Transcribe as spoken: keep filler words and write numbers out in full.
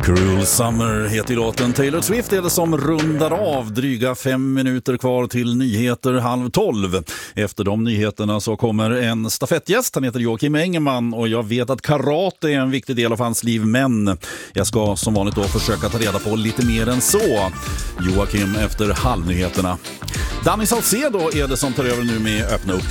Cruel Summer heter låten. Taylor Swift är det som rundar av. Dryga fem minuter kvar till nyheter halv tolv. Efter de nyheterna så kommer en stafettgäst. Han heter Joakim Engemann och jag vet att karate är en viktig del av hans liv. Men jag ska som vanligt då försöka ta reda på lite mer än så. Joakim efter halvnyheterna. Danny Saucedo är det som tar över nu med Öppna upp.